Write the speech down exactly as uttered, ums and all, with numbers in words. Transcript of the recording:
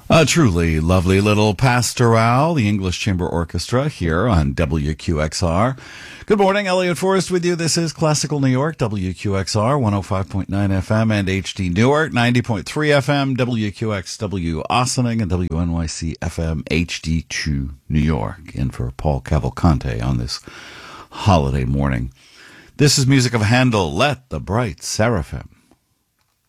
A truly lovely little pastoral, the English Chamber Orchestra here on W Q X R. Good morning, Elliot Forrest with you. This is Classical New York, W Q X R, one oh five point nine F M and H D Newark, ninety point three F M, W Q X W Ossining, and W N Y C F M H D two New York. In for Paul Cavalcante on this holiday morning. This is music of Handel, Let the Bright Seraphim.